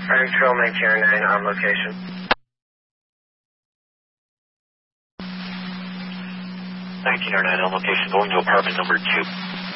Fire Control 1909 on location. 1909 on location, going to apartment number 2.